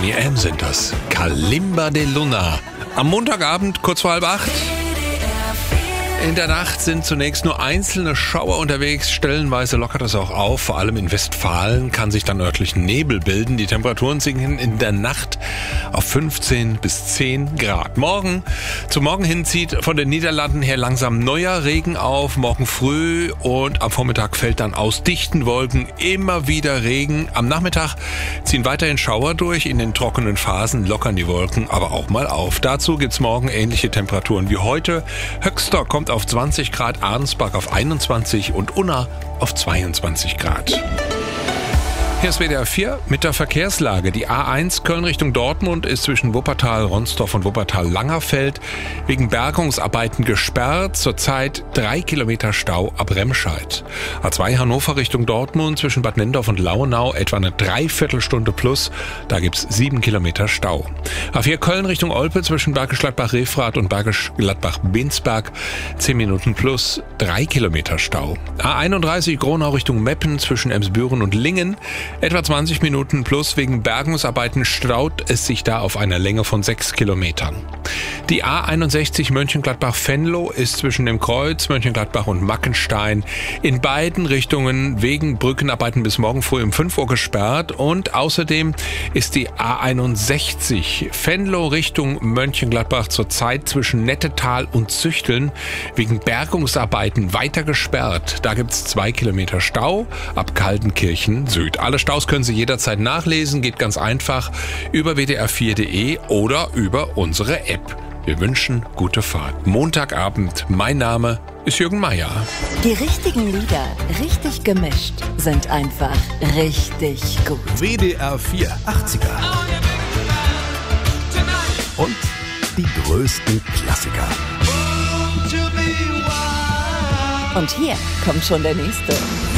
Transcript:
Boney M. sind das. Kalimba de Luna. Am Montagabend, kurz vor 7:30. In der Nacht sind zunächst nur einzelne Schauer unterwegs. Stellenweise lockert es auch auf. Vor allem in Westfalen kann sich dann örtlich Nebel bilden. Die Temperaturen sinken in der Nacht auf 15 bis 10 Grad. Zum Morgen hin zieht von den Niederlanden her langsam neuer Regen auf. Morgen früh und am Vormittag fällt dann aus dichten Wolken immer wieder Regen. Am Nachmittag ziehen weiterhin Schauer durch. In den trockenen Phasen lockern die Wolken aber auch mal auf. Dazu gibt's morgen ähnliche Temperaturen wie heute. Höchster kommt auf 20 Grad, Arnsbach auf 21 und Unna auf 22 Grad. Hier ist WDR 4 mit der Verkehrslage. Die A1 Köln Richtung Dortmund ist zwischen Wuppertal, Ronsdorf und Wuppertal-Langerfeld wegen Bergungsarbeiten gesperrt. Zurzeit 3 Kilometer Stau ab Remscheid. A2 Hannover Richtung Dortmund zwischen Bad Nendorf und Lauenau etwa eine Dreiviertelstunde plus. Da gibt's 7 Kilometer Stau. A4 Köln Richtung Olpe zwischen Bergisch Gladbach-Refrath und Bergisch Gladbach-Binsberg 10 Minuten plus, 3 Kilometer Stau. A31 Gronau Richtung Meppen zwischen Emsbüren und Lingen etwa 20 Minuten plus. Wegen Bergungsarbeiten staut es sich da auf einer Länge von 6 Kilometern. Die A61 Mönchengladbach-Venlo ist zwischen dem Kreuz Mönchengladbach und Mackenstein in beiden Richtungen wegen Brückenarbeiten bis morgen früh um 5 Uhr gesperrt. Und außerdem ist die A61 Venlo Richtung Mönchengladbach zurzeit zwischen Nettetal und Züchteln wegen Bergungsarbeiten weiter gesperrt. Da gibt es 2 Kilometer Stau ab Kaltenkirchen Süd. Alle Staus können Sie jederzeit nachlesen, geht ganz einfach über wdr4.de oder über unsere App. Wir wünschen gute Fahrt. Montagabend, mein Name ist Jürgen Meier. Die richtigen Lieder, richtig gemischt, sind einfach richtig gut. WDR 4 80er. Und die größten Klassiker. Und hier kommt schon der nächste.